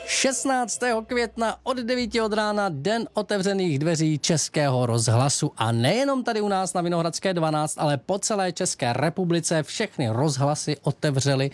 16. května od 9 od rána, den otevřených dveří Českého rozhlasu a nejenom tady u nás na Vinohradské 12, ale po celé České republice všechny rozhlasy otevřely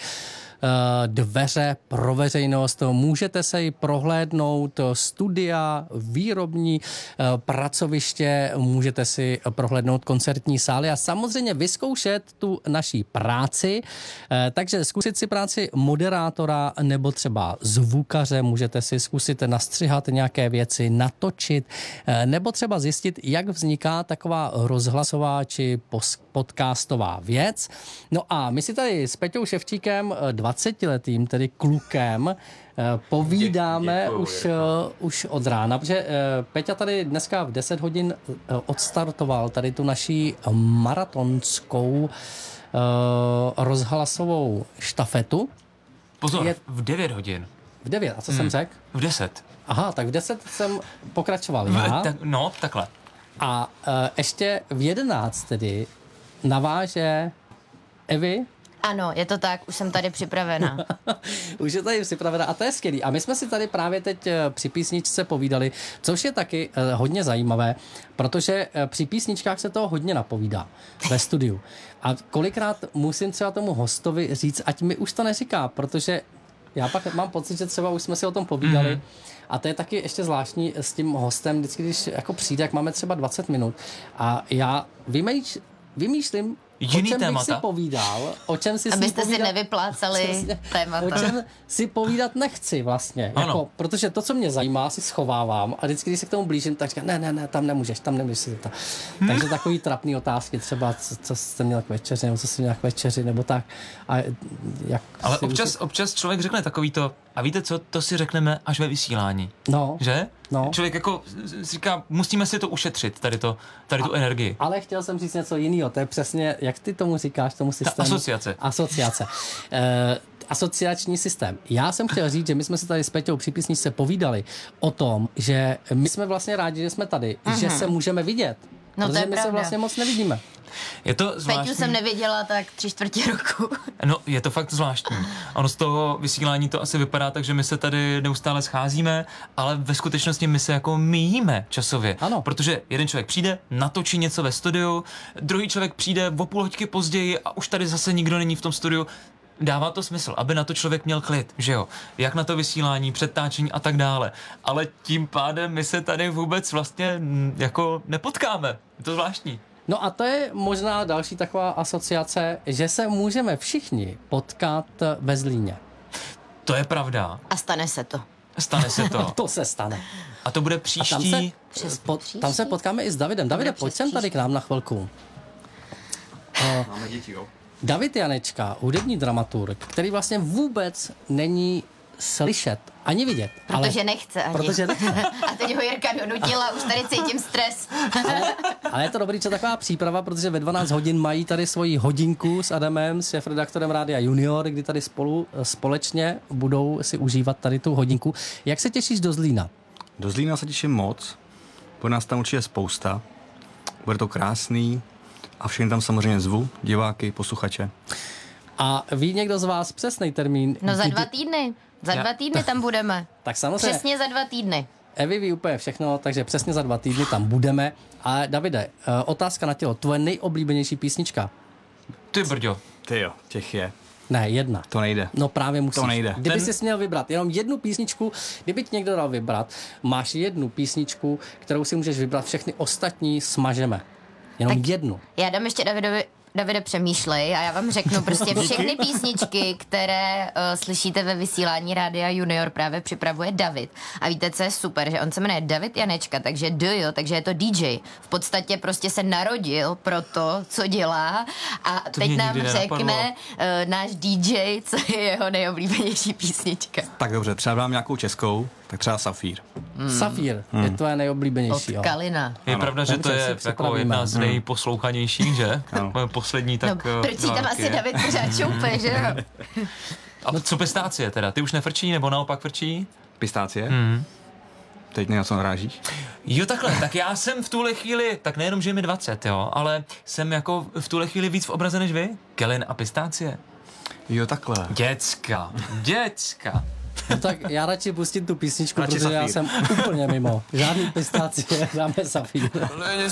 dveře pro veřejnost. Můžete se ji prohlédnout studia, výrobní pracoviště, můžete si prohlédnout koncertní sály a samozřejmě vyzkoušet tu naší práci. Takže zkusit si práci moderátora nebo třeba zvukaře, můžete si zkusit nastřihat nějaké věci, natočit nebo třeba zjistit, jak vzniká taková rozhlasová či podcastová věc. No a my si tady s Peťou Ševčíkem, 20letým, tedy klukem, povídáme už od rána, protože Peťa tady dneska v 10 hodin odstartoval tady tu naší maratonskou rozhlasovou štafetu. Pozor, v 9 hodin. V 9, a co jsem řekl? V 10. Aha, tak v 10 jsem pokračoval já. No, takhle. A ještě v 11 tedy naváže Evi. Ano, je to tak, už jsem tady připravena. Už je tady připravena a to je skvělý. A my jsme si tady právě teď při písničce povídali, což je taky hodně zajímavé, protože při písničkách se toho hodně napovídá ve studiu. A kolikrát musím třeba tomu hostovi říct, ať mi už to neříká, protože já pak mám pocit, že třeba už jsme si o tom povídali. A to je taky ještě zvláštní s tím hostem, vždycky, když jako přijde, jak máme třeba 20 minut a já vymýšlím, jiný o čem témata. bych si povídal, o čem si Abyste povídat, si nevyplácali témata. o čem si povídat nechci vlastně, jako, protože to, co mě zajímá, si schovávám a vždycky, když se k tomu blížím, tak říkám, ne, tam nemůžeš si zeptat. Takže takový trapný otázky, třeba co jste měl k večeři, nebo co jste měl k večeři, nebo tak. A jak ale občas člověk řekne takový to, a víte co, to si řekneme až ve vysílání. No. Že? No. Člověk jako říká, musíme si to ušetřit, tady tu energii. Ale chtěl jsem říct něco jiného, to je přesně, jak ty tomu říkáš, tomu systému. Asociace. Asociační systém. Já jsem chtěl říct, že my jsme se tady s Peťou při písničce povídali o tom, že my jsme vlastně rádi, že jsme tady, že se můžeme vidět. No protože to je my pravda. se vlastně moc nevidíme. Je to zvláštní. Peťu jsem neviděla tak 3/4 roku. No, je to fakt zvláštní. Ono z toho vysílání to asi vypadá tak, že my se tady neustále scházíme, ale ve skutečnosti my se jako míjíme časově. Ano. Protože jeden člověk přijde, natočí něco ve studiu, druhý člověk přijde o půl hoďky později a už tady zase nikdo není v tom studiu. Dává to smysl, aby na to člověk měl klid, že jo? Jak na to vysílání, předtáčení a tak dále. Ale tím pádem my se tady vůbec vlastně jako nepotkáme. Je to zvláštní. No a to je možná další taková asociace, že se můžeme všichni potkat ve Zlíně. To je pravda. A stane se to. Stane se to. To se stane. A to bude příští. Tam se potkáme i s Davidem. Davide, pojď sem tady k nám na chvilku. Máme děti, jo. David Janečka, hudební dramaturg, který vlastně vůbec není slyšet ani vidět. Protože nechce ani. Protože nechce. A teď ho Jirka donutila, už tady cítím stres. Ale je to dobrý, co taková příprava, protože ve 12 hodin mají tady svoji hodinku s Adamem, s šéfredaktorem Rádia Junior, kdy tady společně budou si užívat tady tu hodinku. Jak se těšíš do Zlína? Do Zlína se těším moc. Bude nás tam určitě spousta. Bude to krásný. A všechny tam samozřejmě zvu, diváky, posluchače. A ví někdo z vás přesný termín? No za 2 týdny. Za 2 týdny tam budeme. Tak samozřejmě. Přesně za 2 týdny. Evi ví úplně všechno, takže přesně za 2 týdny tam budeme. A Davide, otázka na tělo. Tvoje nejoblíbenější písnička? Ty brďo. Ty jo, těch je. Ne, jedna. To nejde. No právě musíš. To nejde. Kdyby jsi měl vybrat jenom jednu písničku, kdyby ti někdo dal vybrat, máš jednu písničku, kterou si můžeš vybrat, všechny ostatní smažeme. Jenom tak jednu. Já dám ještě Davide, přemýšlej a já vám řeknu prostě všechny písničky, které slyšíte ve vysílání Rádia Junior, právě připravuje David. A víte, co je super, že on se jmenuje David Janečka, takže takže je to DJ. V podstatě prostě se narodil pro to, co dělá a to teď nám řekne náš DJ, co je jeho nejoblíbenější písnička. Tak dobře, třeba dám nějakou českou, tak třeba Safír. Safír je tvoje nejoblíbenější. Od Kalina. Je pravda, že to je jako jedna z nejposlouchanějších, že? Poslední tak... No, proč tam asi David pořád šoupe, že jo? A co pistácie teda? Ty už nefrčí, nebo naopak frčí? Pistácie? Teď na co narážíš? Jo, takhle, tak já jsem v tuhle chvíli, tak nejenom, že je mi 20, jo, ale jsem jako v tuhle chvíli víc v obraze než vy. Kelin a pistácie. Jo, takhle. Děcka. No tak já radši pustím tu písničku, Radši protože já Safír. jsem úplně mimo. Žádný pistácie, dáme Safír. Není